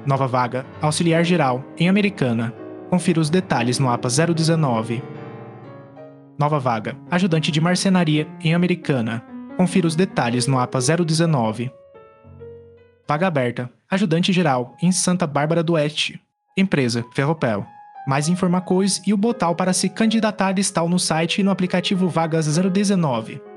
Nova vaga, auxiliar geral, em Americana. Confira os detalhes no APA 019. Nova vaga, ajudante de marcenaria, em Americana. Confira os detalhes no APA 019. Vaga aberta, ajudante geral, em Santa Bárbara do Oeste. Empresa, Ferropel. Mais informações e o botão para se candidatar está no site e no aplicativo Vagas 019.